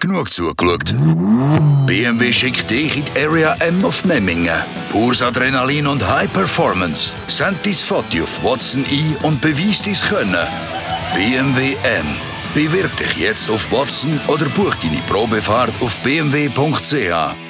genug zugeschaut. BMW schickt dich in die Area M auf Memmingen. Pures Adrenalin und High Performance. Send dein Foto auf Watson ein und beweis dein Können. BMW M. Bewirb dich jetzt auf Watson oder buch deine Probefahrt auf bmw.ch.